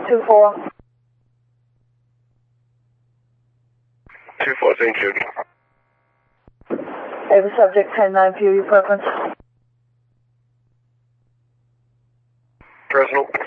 24. 24, St. Jude. Every subject 10-9 POU preference. Personal.